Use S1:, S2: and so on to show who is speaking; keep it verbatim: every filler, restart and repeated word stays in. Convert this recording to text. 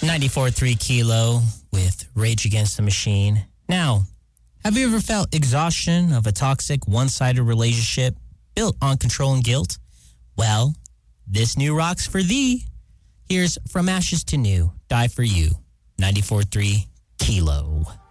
S1: ninety-four point three Kilo with Rage Against the Machine. Now, have you ever felt exhaustion of a toxic, one-sided relationship built on control and guilt? Well, this new rocks for thee. Here's From Ashes to New, Die For You, ninety-four point three Kilo.